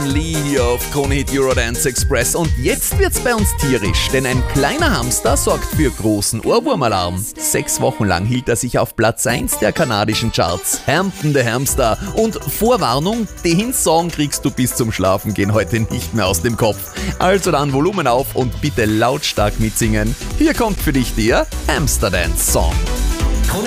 Sean Lee hier auf Krone Hit Eurodance Express. Und jetzt wird's bei uns tierisch, denn ein kleiner Hamster sorgt für großen Ohrwurmalarm. 6 Wochen lang hielt er sich auf Platz 1 der kanadischen Charts. Hampton the Hamster. Und Vorwarnung, den Song kriegst du bis zum Schlafengehen heute nicht mehr aus dem Kopf. Also dann Volumen auf und bitte lautstark mitsingen. Hier kommt für dich der Hamster Dance Song.